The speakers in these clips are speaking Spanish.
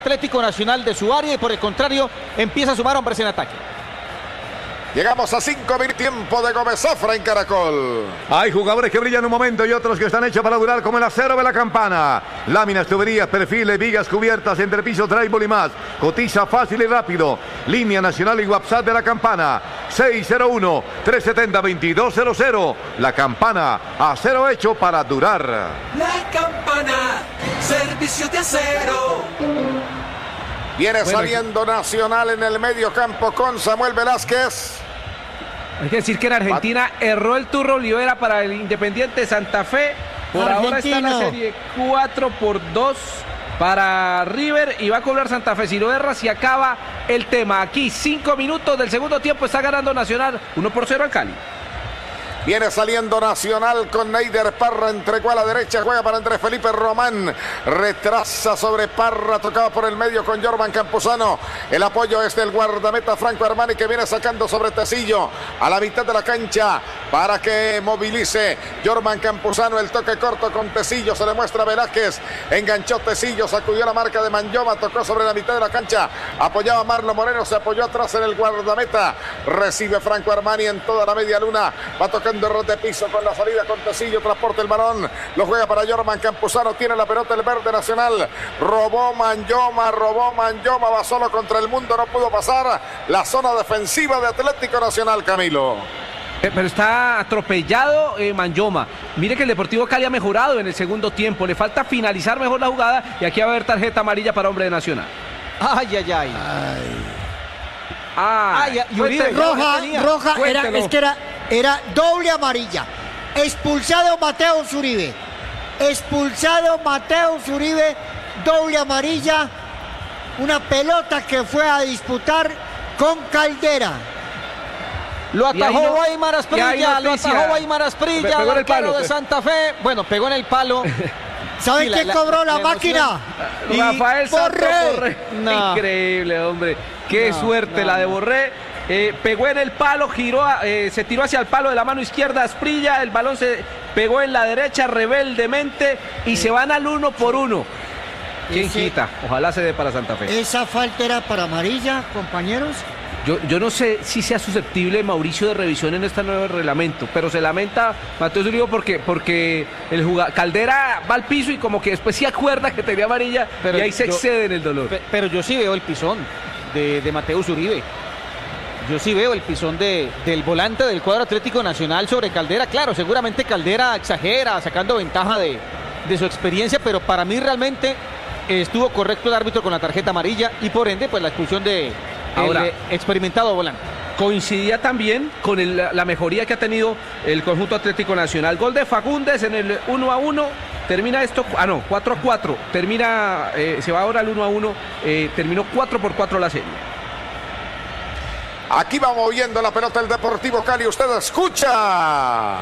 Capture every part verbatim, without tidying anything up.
Atlético Nacional de su área y por el contrario empieza a sumar hombres en ataque. Llegamos a cinco mil tiempo de Gómez Zafra en Caracol. Hay jugadores que brillan un momento y otros que están hechos para durar, como el acero de la campana. Láminas, tuberías, perfiles, vigas cubiertas, entrepiso, drywall y más. Cotiza fácil y rápido. Línea nacional y WhatsApp de la campana. seis cero uno, tres siete cero, dos dos cero cero. La campana, acero hecho para durar. La campana, servicio de acero. Viene bueno, saliendo Nacional en el medio campo con Samuel Velázquez. Hay que decir que en Argentina erró el turno Olivera para el Independiente Santa Fe. Por Argentino. Ahora está en la serie cuatro por dos para River y va a cobrar Santa Fe. Si lo erra, se acaba el tema. Aquí cinco minutos del segundo tiempo, está ganando Nacional uno por cero al Cali. Viene saliendo Nacional con Neider Parra, entregó a la derecha, juega para Andrés Felipe Román, retrasa sobre Parra, tocaba por el medio con Jorman Campuzano, el apoyo es del guardameta Franco Armani que viene sacando sobre Tecillo, a la mitad de la cancha, para que movilice Jorman Campuzano, el toque corto con Tecillo, se le muestra Velázquez, enganchó Tecillo, sacudió la marca de Manyoma, tocó sobre la mitad de la cancha, apoyaba Marlon Moreno, se apoyó atrás en el guardameta, recibe Franco Armani en toda la media luna, va tocando de piso con la salida con Tecillo, transporta el balón, lo juega para Jorman Campuzano, tiene la pelota el verde Nacional, robó Manyoma, robó Manyoma, va solo contra el mundo, no pudo pasar la zona defensiva de Atlético Nacional, Camilo. Pero está atropellado eh, Manyoma. Mire que el Deportivo Cali ha mejorado en el segundo tiempo, le falta finalizar mejor la jugada y aquí va a haber tarjeta amarilla para hombre de Nacional. Ay, ay, ay. Ay. Ah, ay, y Uribe, roja, roja, era, es que era, era doble amarilla. Expulsado Mateo Uribe. Expulsado Mateo Uribe, doble amarilla. Una pelota que fue a disputar con Caldera. Lo atajó no, Guaymar Asprilla, lo atajó Guaymar Asprilla, pegó en el palo de Santa Fe. Bueno, pegó en el palo. ¿Saben sí, quién la, cobró la, la máquina? Y Rafael Borré. Borré. No. Increíble, hombre. Qué no, suerte no, la de Borré. Eh, pegó en el palo, giró, eh, se tiró hacia el palo de la mano izquierda Asprilla. El balón se pegó en la derecha rebeldemente y sí. Se van al uno por uno. ¿Quién Ese, quita? Ojalá se dé para Santa Fe. ¿Esa falta era para amarilla, compañeros? Yo, yo no sé si sea susceptible Mauricio de revisión en este nuevo reglamento, pero se lamenta Mateo Uribe porque, porque el jugador Caldera va al piso y como que después se acuerda que tenía amarilla pero y ahí se yo, excede en el dolor. Pe, pero yo sí veo el pisón de, de Mateo Uribe. Yo sí veo el pisón de, del volante del cuadro Atlético Nacional sobre Caldera. Claro, seguramente Caldera exagera, sacando ventaja de, de su experiencia, pero para mí realmente estuvo correcto el árbitro con la tarjeta amarilla y por ende pues la expulsión de... Ahora, el experimentado volante. Coincidía también con el, la mejoría que ha tenido el conjunto Atlético Nacional. Gol de Fagundes en el uno a uno. Termina esto, ah no, cuatro a cuatro. Termina, eh, se va ahora al uno a uno. Eh, terminó cuatro por cuatro la serie. Aquí va moviendo la pelota el Deportivo Cali. Usted escucha.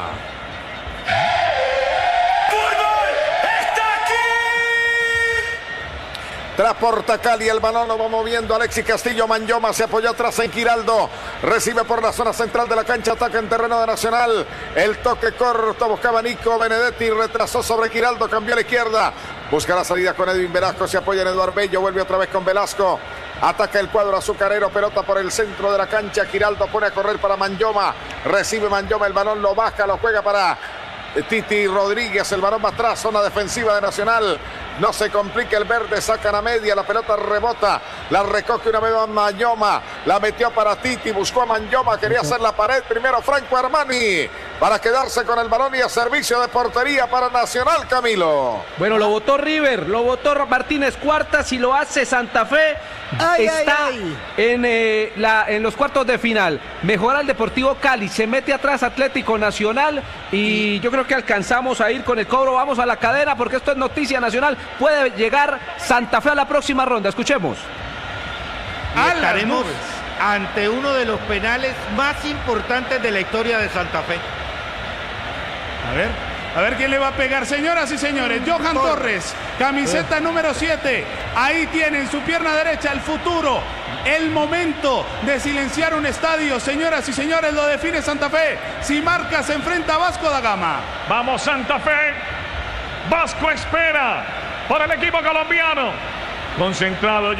Transporta Cali, el balón lo va moviendo Alexis Castillo, Manyoma se apoyó atrás en Giraldo, recibe por la zona central de la cancha, ataca en terreno de Nacional, el toque corto, buscaba Nico Benedetti, retrasó sobre Giraldo, cambió a la izquierda, busca la salida con Edwin Velasco, se apoya en Eduardo Bello, vuelve otra vez con Velasco, ataca el cuadro azucarero, pelota por el centro de la cancha, Giraldo pone a correr para Manyoma, recibe Manyoma, el balón lo baja, lo juega para Titi Rodríguez, el balón va atrás, zona defensiva de Nacional, no se complica el verde, sacan a media, la pelota rebota, la recoge una vez Manyoma, la metió para Titi, buscó a Manyoma, quería hacer la pared, primero Franco Armani, para quedarse con el balón y a servicio de portería para Nacional, Camilo. Bueno, lo votó River, lo votó Martínez Cuartas y lo hace Santa Fe. Ay, está ay, ay. En, eh, la, en los cuartos de final. Mejora el Deportivo Cali, se mete atrás Atlético Nacional y yo creo que alcanzamos a ir con el cobro. Vamos a la cadena porque esto es noticia nacional. Puede llegar Santa Fe a la próxima ronda. Escuchemos. Estaremos ante uno de los penales más importantes de la historia de Santa Fe. A ver, a ver quién le va a pegar, señoras y señores. Johan Torres, camiseta eh. número siete. Ahí tiene en su pierna derecha el futuro, el momento de silenciar un estadio. Señoras y señores, lo define Santa Fe. Si marca, se enfrenta a Vasco da Gama. Vamos Santa Fe. Vasco espera por el equipo colombiano. concentrado.